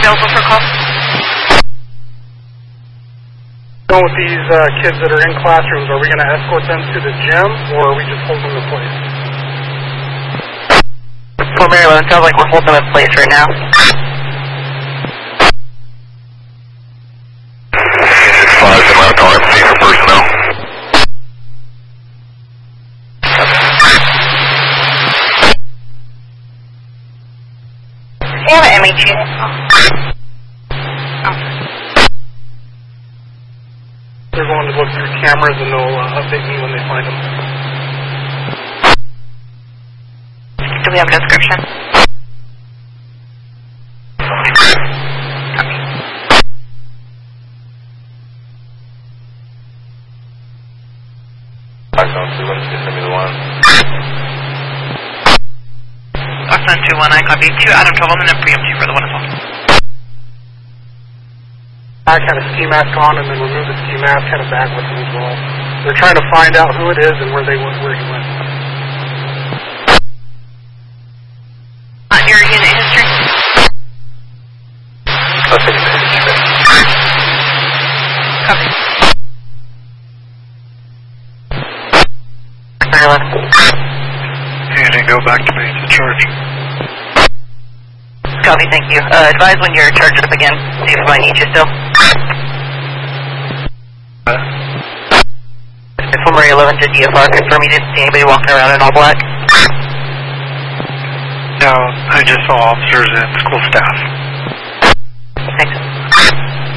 available for call. With these kids that are in classrooms, are we going to escort them to the gym, or are we just holding them in place? For Maryland, sounds like we're holding them in place right now. Do you have an MH unit? They're going to look through cameras and they'll update me when they find them. Do we have a description? Oxon 2-1, I copy. 2 Adam 12, I'm going to preempt you for the one as well. I had a ski mask on and then remove the ski mask, had a bag with him as well. They're trying to find out who it is and where he went. Your unit history? Copy. Maryland. And go back to base to charge. Copy, thank you. Advise when you're charged up again. See if I need you still. Infirmary 11 to DFR, confirm you didn't see anybody walking around in all black? No, I just saw officers and school staff. Thanks.